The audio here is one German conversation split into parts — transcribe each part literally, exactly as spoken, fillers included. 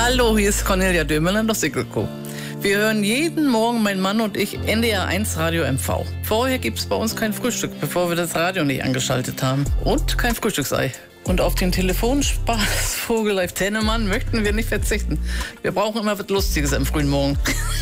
Hallo, hier ist Cornelia Dömerland aus Sickelko. Wir hören jeden Morgen, mein Mann und ich, N D R eins Radio M V. Vorher gibt es bei uns kein Frühstück, bevor wir das Radio nicht angeschaltet haben. Und kein Frühstücksei. Und auf den Telefonspaßvogel Live Tennemann möchten wir nicht verzichten. Wir brauchen immer was Lustiges am frühen Morgen.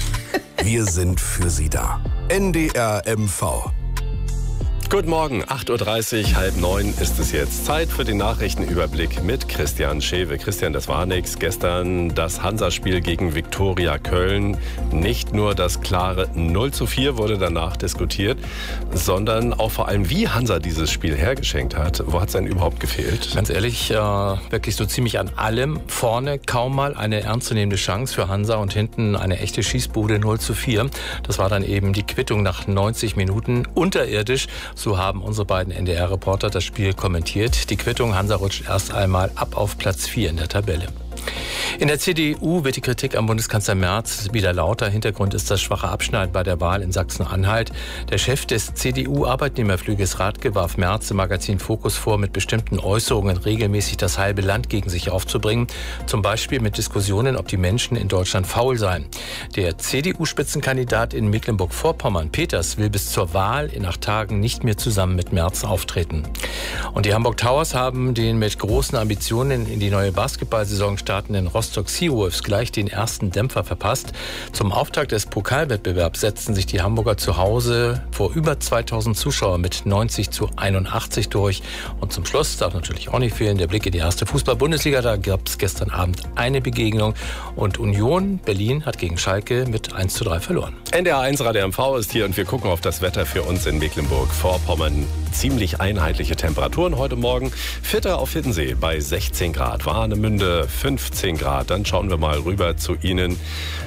Wir sind für Sie da. N D R M V. Guten Morgen, acht Uhr dreißig, halb neun ist es jetzt. Zeit für den Nachrichtenüberblick mit Christian Schewe. Christian, das war nix. Gestern das Hansa-Spiel gegen Viktoria Köln. Nicht nur das klare null zu vier wurde danach diskutiert, sondern auch vor allem, wie Hansa dieses Spiel hergeschenkt hat. Wo hat es denn überhaupt gefehlt? Ganz ehrlich, äh, wirklich so ziemlich an allem. Vorne kaum mal eine ernstzunehmende Chance für Hansa und hinten eine echte Schießbude null zu vier. Das war dann eben die Quittung nach neunzig Minuten unterirdisch. So haben unsere beiden N D R-Reporter das Spiel kommentiert. Die Quittung: Hansa rutscht erst einmal ab auf Platz vier in der Tabelle. In der C D U wird die Kritik am Bundeskanzler Merz wieder lauter. Hintergrund ist das schwache Abschneiden bei der Wahl in Sachsen-Anhalt. Der Chef des C D U-Arbeitnehmerflügels Radke warf Merz im Magazin Fokus vor, mit bestimmten Äußerungen regelmäßig das halbe Land gegen sich aufzubringen. Zum Beispiel mit Diskussionen, ob die Menschen in Deutschland faul seien. Der C D U-Spitzenkandidat in Mecklenburg-Vorpommern, Peters, will bis zur Wahl in acht Tagen nicht mehr zusammen mit Merz auftreten. Und die Hamburg Towers haben den mit großen Ambitionen in die neue Basketballsaison startenden Rostock Seawolves gleich den ersten Dämpfer verpasst. Zum Auftakt des Pokalwettbewerbs setzten sich die Hamburger zu Hause vor über zweitausend Zuschauern mit neunzig zu einundachtzig durch. Und zum Schluss darf natürlich auch nicht fehlen der Blick in die erste Fußball-Bundesliga. Da gab es gestern Abend eine Begegnung und Union Berlin hat gegen Schalke mit eins zu drei verloren. N D R eins Radio M V ist hier und wir gucken auf das Wetter für uns in Mecklenburg-Vorpommern. Ziemlich einheitliche Temperaturen heute Morgen. Vierter auf Hiddensee bei sechzehn Grad, Warnemünde fünfzehn Grad. Dann schauen wir mal rüber zu Ihnen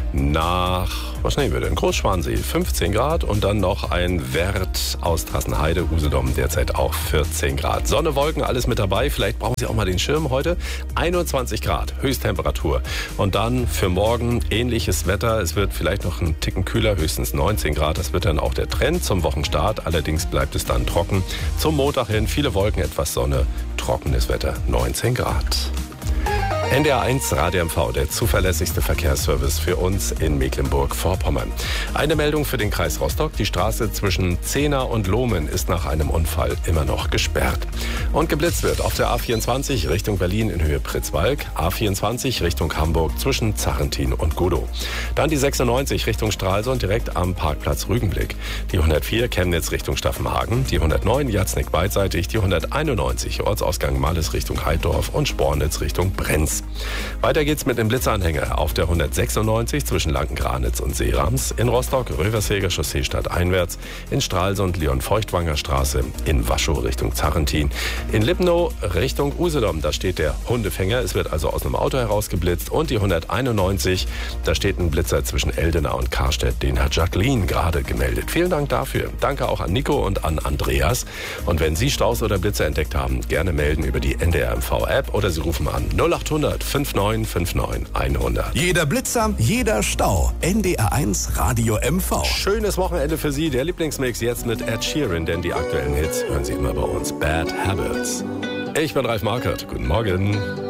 nach, was nehmen wir denn? Großschwansee, fünfzehn Grad und dann noch ein Wert aus Trassenheide, Usedom, derzeit auch vierzehn Grad. Sonne, Wolken, alles mit dabei. Vielleicht brauchen Sie auch mal den Schirm heute. einundzwanzig Grad, Höchsttemperatur. Und dann für morgen ähnliches Wetter. Es wird vielleicht noch ein Ticken kühler, höchstens neunzehn Grad. Das wird dann auch der Trend zum Wochenstart. Allerdings bleibt es dann trocken. Zum Montag hin viele Wolken, etwas Sonne, trockenes Wetter, neunzehn Grad. N D R eins Radio M V, der zuverlässigste Verkehrsservice für uns in Mecklenburg-Vorpommern. Eine Meldung für den Kreis Rostock. Die Straße zwischen Zehna und Lohmen ist nach einem Unfall immer noch gesperrt. Und geblitzt wird auf der A vierundzwanzig Richtung Berlin in Höhe Pritzwalk, A vierundzwanzig Richtung Hamburg zwischen Zarentin und Godow. Dann die sechsundneunzig Richtung Stralsund direkt am Parkplatz Rügenblick. Die hundertvier Chemnitz Richtung Staffenhagen, die hundertneun Jatznick beidseitig, die hunderteinundneunzig Ortsausgang Malles Richtung Heiddorf und Spornitz Richtung Brenz. Weiter geht's mit dem Blitzanhänger auf der hundertsechsundneunzig zwischen Lanken-Granitz und Seerams, in Rostock Röversheger Chaussee stadteinwärts, in Stralsund Leon-Feuchtwanger Straße, in Waschow Richtung Zarentin, in Lipnow Richtung Usedom, da steht der Hundefänger, es wird also aus einem Auto herausgeblitzt, und die hunderteinundneunzig, da steht ein Blitzer zwischen Eldena und Karstedt, den hat Jacqueline gerade gemeldet. Vielen Dank dafür. Danke auch an Nico und an Andreas. Und wenn Sie Staus oder Blitzer entdeckt haben, gerne melden über die N D R M V-App oder Sie rufen an null acht hundert fünf neun fünf neun hundert. Jeder Blitzer, jeder Stau. N D R eins Radio M V. Schönes Wochenende für Sie. Der Lieblingsmix jetzt mit Ed Sheeran, denn die aktuellen Hits hören Sie immer bei uns. Bad Habits. Ich bin Ralf Markert. Guten Morgen.